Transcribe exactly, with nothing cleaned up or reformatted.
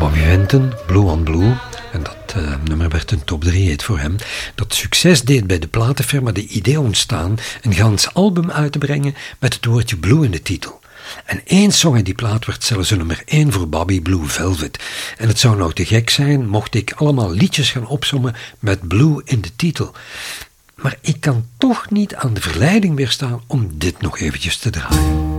Bobby Vinton, Blue on Blue. En dat uh, nummer werd een top drie hit voor hem. Dat succes deed bij de platenfirma de idee ontstaan een gans album uit te brengen met het woordje Blue in de titel. En één song in die plaat werd zelfs een nummer één voor Bobby, Blue Velvet. En het zou nou te gek zijn mocht ik allemaal liedjes gaan opsommen met Blue in de titel. Maar ik kan toch niet aan de verleiding weerstaan om dit nog eventjes te draaien.